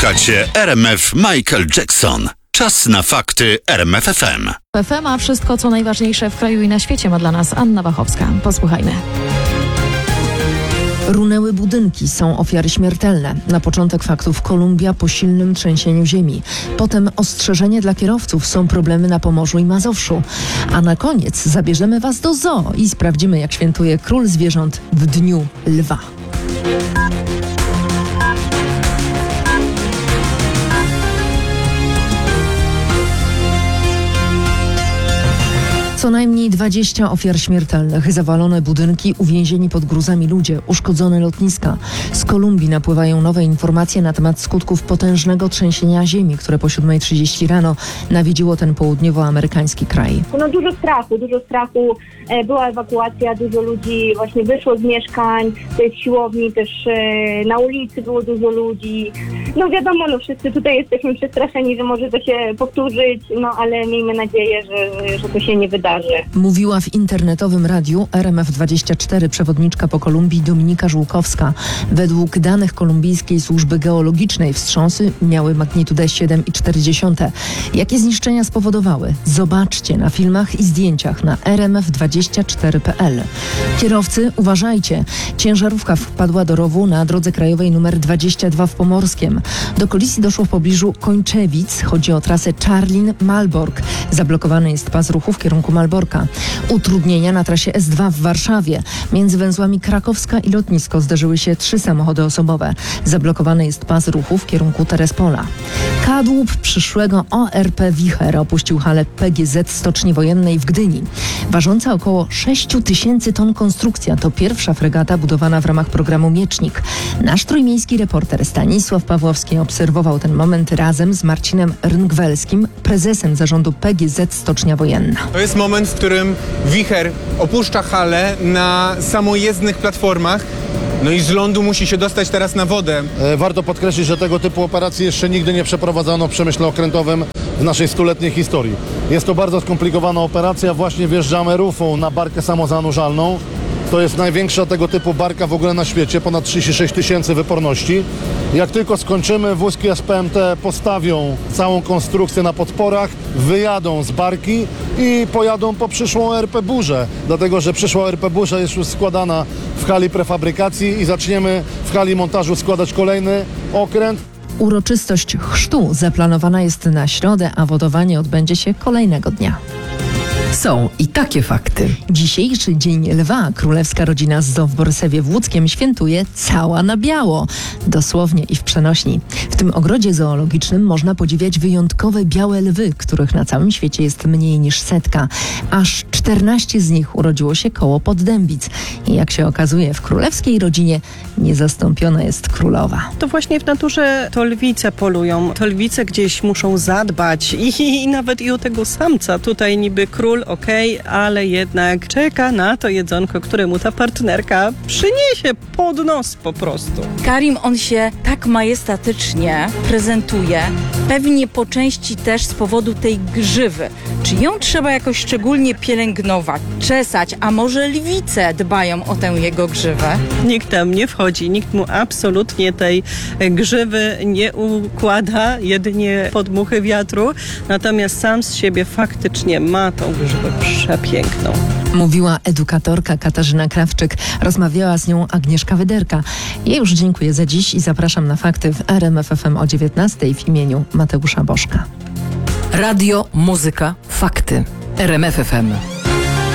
Słuchacie RMF Michael Jackson. Czas na fakty RMF FM. FM, a wszystko co najważniejsze w kraju i na świecie ma dla nas Anna Wachowska. Posłuchajmy. Runęły budynki, są ofiary śmiertelne. Na początek faktów Kolumbia po silnym trzęsieniu ziemi. Potem ostrzeżenie dla kierowców, są problemy na Pomorzu i Mazowszu. A na koniec zabierzemy Was do zoo i sprawdzimy, jak świętuje król zwierząt w Dniu Lwa. Co najmniej 20 ofiar śmiertelnych, zawalone budynki, uwięzieni pod gruzami ludzie, uszkodzone lotniska. Z Kolumbii napływają nowe informacje na temat skutków potężnego trzęsienia ziemi, które po 7:30 rano nawiedziło ten południowoamerykański kraj. Dużo strachu. Była ewakuacja, dużo ludzi właśnie wyszło z mieszkań, z siłowni, też na ulicy było dużo ludzi. Wiadomo, wszyscy tutaj jesteśmy przestraszeni, że może to się powtórzyć, ale miejmy nadzieję, że to się nie wydarzy. Mówiła w internetowym radiu RMF24 przewodniczka po Kolumbii Dominika Żółkowska. Według danych kolumbijskiej służby geologicznej wstrząsy miały magnitudę 7,4. Jakie zniszczenia spowodowały? Zobaczcie na filmach i zdjęciach na rmf24.pl. Kierowcy, uważajcie! Ciężarówka wpadła do rowu na drodze krajowej nr 22 w Pomorskiem. Do kolizji doszło w pobliżu Kończewic. Chodzi o trasę Czarlin-Malbork. Zablokowany jest pas ruchu w kierunku Malborka. Utrudnienia na trasie S2 w Warszawie. Między węzłami Krakowska i Lotnisko zderzyły się 3 samochody osobowe. Zablokowany jest pas ruchu w kierunku Terespola. Kadłub przyszłego ORP Wicher opuścił halę PGZ Stoczni Wojennej w Gdyni. Ważąca około 6 000 ton konstrukcja to pierwsza fregata budowana w ramach programu Miecznik. Nasz trójmiejski reporter Stanisław Pawłowski obserwował ten moment razem z Marcinem Rngwelskim, prezesem zarządu PGZ Stocznia Wojenna. To jest moment, w którym Wicher opuszcza halę na samojezdnych platformach. I z lądu musi się dostać teraz na wodę. Warto podkreślić, że tego typu operacji jeszcze nigdy nie przeprowadzono w przemyśle okrętowym w naszej 100-letniej historii. Jest to bardzo skomplikowana operacja. Właśnie wjeżdżamy rufą na barkę samozanurzalną. To jest największa tego typu barka w ogóle na świecie, ponad 36 000 wyporności. Jak tylko skończymy, wózki SPMT postawią całą konstrukcję na podporach, wyjadą z barki i pojadą po przyszłą RP Burzę, dlatego że przyszła RP Burza jest już składana w hali prefabrykacji i zaczniemy w hali montażu składać kolejny okręt. Uroczystość chrztu zaplanowana jest na środę, a wodowanie odbędzie się kolejnego dnia. Są i takie fakty. Dzisiejszy Dzień Lwa królewska rodzina z zoo w Borsewie w Łódzkiem świętuje cała na biało. Dosłownie i w przenośni. W tym ogrodzie zoologicznym można podziwiać wyjątkowe białe lwy, których na całym świecie jest mniej niż 100. Aż 14 z nich urodziło się koło Poddębic. I jak się okazuje, w królewskiej rodzinie niezastąpiona jest królowa. To właśnie w naturze to lwice polują. To lwice gdzieś muszą zadbać i nawet i o tego samca. Tutaj niby król, ale jednak czeka na to jedzonko, które mu ta partnerka przyniesie pod nos po prostu. Karim, on się tak majestatycznie prezentuje, pewnie po części też z powodu tej grzywy. Czy ją trzeba jakoś szczególnie pielęgnować, czesać, a może lwice dbają o tę jego grzywę? Nikt tam nie wchodzi, nikt mu absolutnie tej grzywy nie układa, jedynie podmuchy wiatru, natomiast sam z siebie faktycznie ma tą grzywę przepiękną. Mówiła edukatorka Katarzyna Krawczyk. Rozmawiała z nią Agnieszka Wyderka. Ja już dziękuję za dziś i zapraszam na fakty w RMF FM o 19:00 w imieniu Mateusza Bożka. Radio, muzyka, fakty. RMF FM.